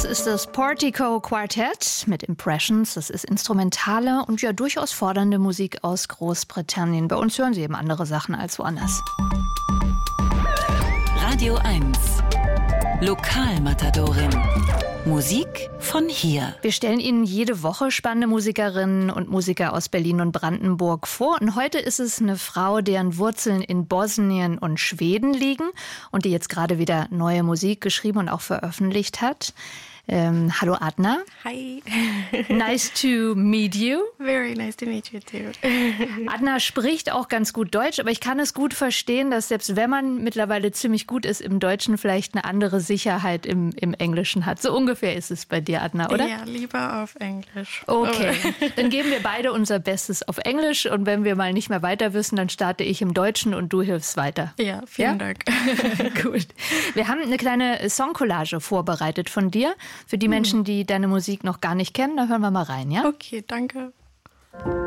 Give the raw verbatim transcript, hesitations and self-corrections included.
Das ist das Portico Quartet mit Impressions. Das ist instrumentale und ja durchaus fordernde Musik aus Großbritannien. Bei uns hören Sie eben andere Sachen als woanders. Radio eins. Lokalmatadorin. Musik von hier. Wir stellen Ihnen jede Woche spannende Musikerinnen und Musiker aus Berlin und Brandenburg vor. Und heute ist es eine Frau, deren Wurzeln in Bosnien und Schweden liegen und die jetzt gerade wieder neue Musik geschrieben und auch veröffentlicht hat. Ähm, hallo Adna. Hi. Nice to meet you. Very nice to meet you too. Adna spricht auch ganz gut Deutsch, aber ich kann es gut verstehen, dass selbst wenn man mittlerweile ziemlich gut ist im Deutschen, vielleicht eine andere Sicherheit im, im Englischen hat. So ungefähr ist es bei dir, Adna, oder? Ja, lieber auf Englisch. Okay, dann geben wir beide unser Bestes auf Englisch und wenn wir mal nicht mehr weiter wissen, dann starte ich im Deutschen und du hilfst weiter. Ja, vielen ja? Dank. Gut. Wir haben eine kleine Songcollage vorbereitet von dir. Für die Menschen, die deine Musik noch gar nicht kennen, da hören wir mal rein, ja? Okay, danke.